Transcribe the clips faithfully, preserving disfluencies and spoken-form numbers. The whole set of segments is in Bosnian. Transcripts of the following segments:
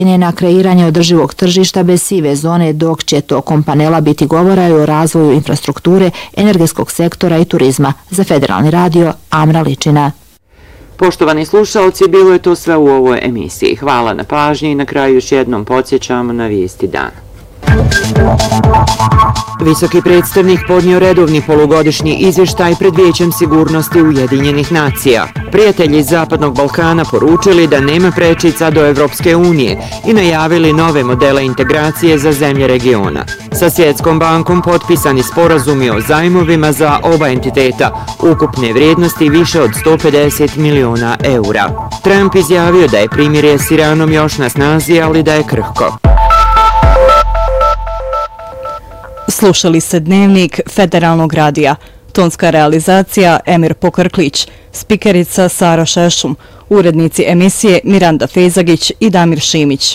na kreiranje održivog tržišta bez sive zone, dok će tokom panela biti govora i o razvoju infrastrukture, energetskog sektora i turizma. Za Federalni radio, Amra Ličina. Poštovani slušalci, bilo je to sve u ovoj emisiji. Hvala na pažnji i na kraju još jednom podsjećamo na vijesti dana. Visoki predstavnik podnio redovni polugodišnji izvještaj pred Vijećem sigurnosti Ujedinjenih nacija. Prijatelji Zapadnog Balkana poručili da nema prečica do Evropske unije i najavili nove modele integracije za zemlje regiona. Sa Svjetskom bankom potpisani sporazumi o zajmovima za oba entiteta, ukupne vrijednosti više od sto pedeset miliona eura. Trump izjavio da je primirje s Iranom još na snazi, ali da je krhko. Slušali ste dnevnik Federalnog radija. Tonska realizacija Emir Pokrklić, spikerica Sara Šešum, urednici emisije Miranda Fezagić i Damir Šimić.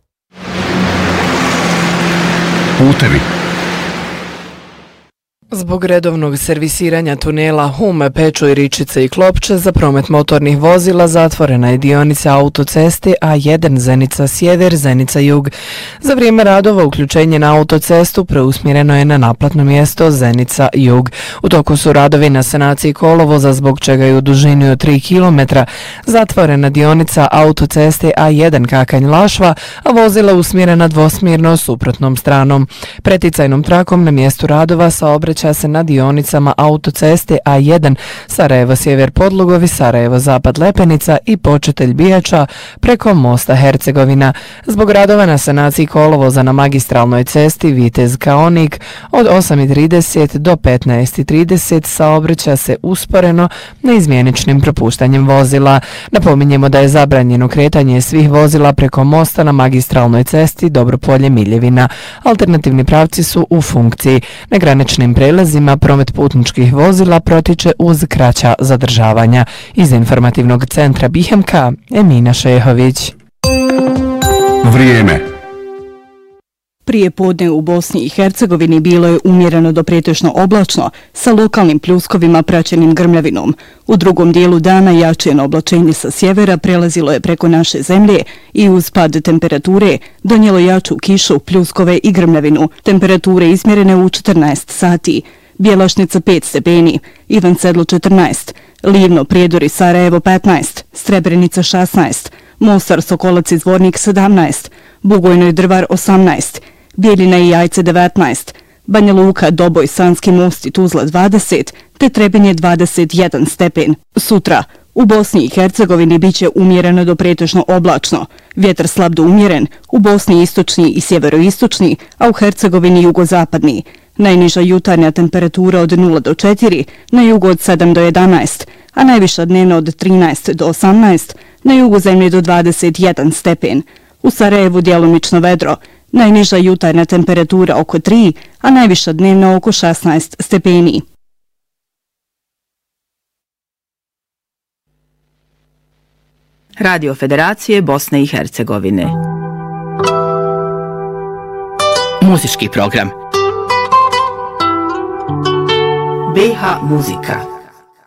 Putevi. Zbog redovnog servisiranja tunela Hume, Pečuj, Ričice i Klopče za promet motornih vozila zatvorena je dionica autoceste A jedan Zenica sjever, Zenica jug. Za vrijeme radova uključenje na autocestu preusmjereno je na naplatno mjesto Zenica jug. U toku su radovi na sanaciji kolovoza, zbog čega je u dužini od tri kilometra zatvorena dionica autoceste A jedan Kakanj-Lašva, a vozila usmjerena dvosmjerno suprotnom stranom. Preticajnom trakom na mjestu radova saobraćaj se na dionicama autoceste A jedan Sarajevo-Sjever Podlugovi, Sarajevo-Zapad Lepenica i Početelj Bijača preko mosta Hercegovina. Zbog radova na sanaciji kolovoza na magistralnoj cesti Vitez-Kaonik od osam i trideset do petnaest i trideset saobraća se usporeno neizmjeničnim propuštanjem vozila. Napominjemo da je zabranjeno kretanje svih vozila preko mosta na magistralnoj cesti Dobropolje-Miljevina. Alternativni pravci su u funkciji. Na graničnim prelazima promet putničkih vozila protiče uz kraća zadržavanja. Iz informativnog centra B I H M K, Emina Šehović. Vrijeme. Prije podne u Bosni i Hercegovini bilo je umjereno do pretežno oblačno sa lokalnim pljuskovima praćenim grmljavinom. U drugom dijelu dana jačeno oblačenje sa sjevera prelazilo je preko naše zemlje i uz pad temperature donijelo jaču kišu, pljuskove i grmljavinu. Temperature izmjerene u četrnaest sati. Bjelašnica pet stepeni, Ivan Sedlo četrnaest, Livno, Prijedor, Sarajevo petnaest, Srebrenica šesnaest, Mostar, Sokolac i Zvornik sedamnaest, Bugojno i Drvar osamnaest, Bijeljina i Jajce devetnaest, Banja Luka, Doboj, Sanski Most i Tuzla dvadeset, te Trebinje dvadeset jedan stepen. Sutra u Bosni i Hercegovini biće umjereno do pretežno oblačno. Vjetar slab do umjeren, u Bosni istočni i sjeveroistočni, a u Hercegovini jugozapadni. Najniža jutarnja temperatura od nula do četiri, na jugu od sedam do jedanaest, a najviša dnevna od trinaest do osamnaest, na jugu zemlje do dvadeset jedan stepen. U Sarajevu djelomično vedro, najniža jutarnja temperatura oko tri, a najviša dnevna oko šesnaest stepeni. Radio Federacije Bosne i Hercegovine. Muzički program. B H muzika.